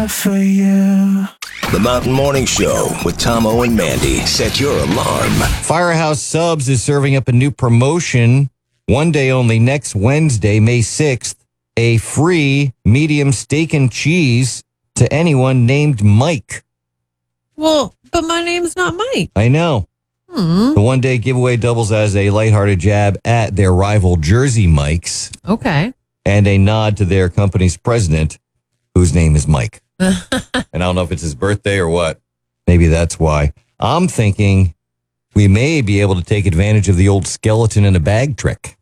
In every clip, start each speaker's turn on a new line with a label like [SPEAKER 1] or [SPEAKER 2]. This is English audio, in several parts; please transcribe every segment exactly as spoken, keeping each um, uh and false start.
[SPEAKER 1] For you.
[SPEAKER 2] The Mountain Morning Show with Tomo and Mandy. Set your alarm.
[SPEAKER 3] Firehouse Subs is serving up a new promotion. One day only, next Wednesday, May sixth, a free medium steak and cheese to anyone named Mike.
[SPEAKER 4] Well, but my name's not Mike.
[SPEAKER 3] I know.
[SPEAKER 4] Hmm.
[SPEAKER 3] The one-day giveaway doubles as a lighthearted jab at their rival Jersey Mikes
[SPEAKER 4] Okay.
[SPEAKER 3] and a nod to their company's president, whose name is Mike. And I don't know if it's his birthday or what. Maybe that's why. I'm thinking we may be able to take advantage of the old skeleton in a bag trick.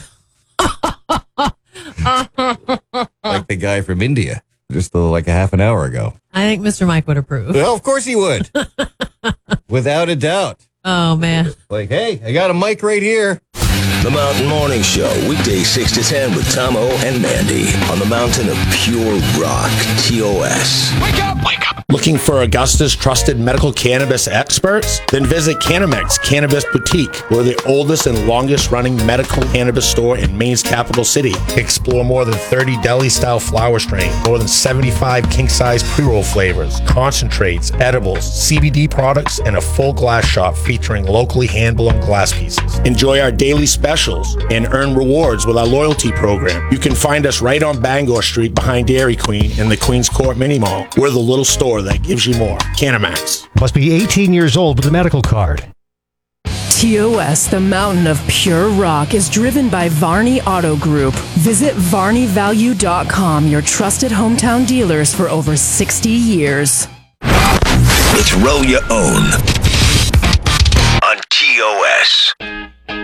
[SPEAKER 3] Like the guy from India just uh, like a half an hour ago.
[SPEAKER 4] I think Mister Mike would approve.
[SPEAKER 3] Well, of course he would. Without a doubt.
[SPEAKER 4] Oh, man.
[SPEAKER 3] Like, hey, I got a mic right here.
[SPEAKER 2] The Mountain Morning Show, weekdays six to ten with Tomo and Mandy on the mountain of pure rock, T O S.
[SPEAKER 5] Wake up! Wake up! Looking for Augusta's trusted medical cannabis experts? Then visit Canamex Cannabis Boutique. We're the oldest and longest running medical cannabis store in Maine's capital city. Explore more than thirty deli-style flower strains, more than seventy-five king-size pre-roll flavors, concentrates, edibles, C B D products, and a full glass shop featuring locally hand-blown glass pieces. Enjoy our daily specials and earn rewards with our loyalty program. You can find us right on Bangor Street behind Dairy Queen in the Queens Court Mini Mall. We're the little store that gives you more. Canamex.
[SPEAKER 6] Must be eighteen years old with a medical card.
[SPEAKER 7] T O S, the mountain of pure rock, is driven by Varney Auto Group. Visit varney value dot com, your trusted hometown dealers for over sixty years.
[SPEAKER 2] It's Roll Your Own